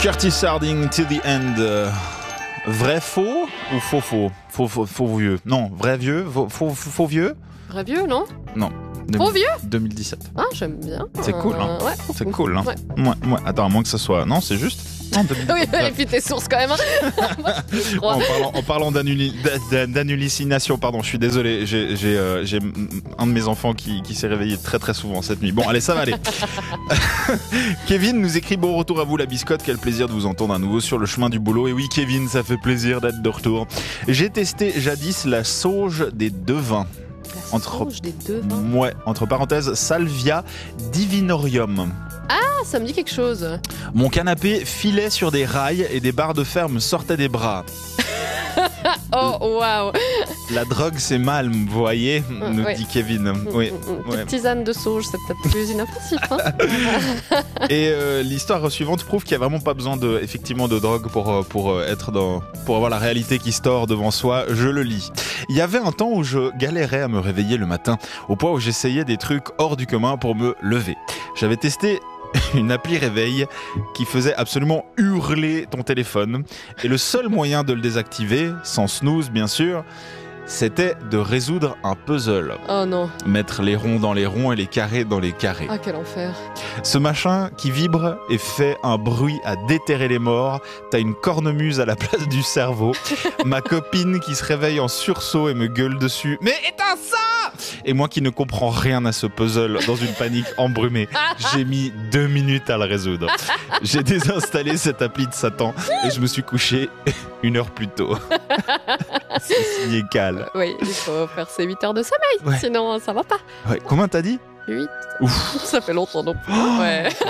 Curtis Harding, Till the End. Vrai faux ou faux vieux? Non, vrai vieux, faux vieux? Vrai vieux, non? Non. Faux vieux? 2017. Ah, j'aime bien. C'est cool, hein? Ouais. C'est cool, hein? Ouais. Attends, à moins que ce soit... Non, c'est juste? Non, Oui, vérifie tes sources quand même. Hein. Moi, je crois. En parlant d'hallucination, pardon, je suis désolé, j'ai un de mes enfants qui s'est réveillé très très souvent cette nuit. Bon, allez, ça va aller. Kevin nous écrit: bon retour à vous la biscotte, quel plaisir de vous entendre à nouveau sur le chemin du boulot. Et oui, Kevin, ça fait plaisir d'être de retour. J'ai testé jadis la sauge des devins. Sauge des devins. Ouais, entre parenthèses, Salvia divinorium. Ah, ça me dit quelque chose. Mon canapé filait sur des rails et des barres de fer me sortaient des bras. Oh, waouh. La drogue, c'est mal, vous voyez, nous Ouais. dit Kevin. Oui. Petite Ouais. tisane de sauge, c'est peut-être plus inoffensif. Hein. Et l'histoire suivante prouve qu'il n'y a vraiment pas besoin effectivement de drogue pour avoir la réalité qui se tord devant soi. Je le lis. Il y avait un temps où je galérais à me réveiller le matin, au point où j'essayais des trucs hors du commun pour me lever. J'avais testé une appli réveil qui faisait absolument hurler ton téléphone. Et le seul moyen de le désactiver, sans snooze bien sûr, c'était de résoudre un puzzle. Oh non. Mettre les ronds dans les ronds et les carrés dans les carrés. Ah, quel enfer. Ce machin qui vibre et fait un bruit à déterrer les morts. T'as une cornemuse à la place du cerveau. Ma copine qui se réveille en sursaut et me gueule dessus. Mais éteins ça! Et moi qui ne comprends rien à ce puzzle, dans une panique embrumée, j'ai mis 2 minutes à le résoudre. J'ai désinstallé cette appli de Satan et je me suis couché 1 heure plus tôt. C'est signé Cal. Oui, il faut faire ses 8 heures de sommeil, Ouais. sinon ça va pas. Ouais. Combien t'as dit? 8. Ouf. Ça fait longtemps non plus. Ouais.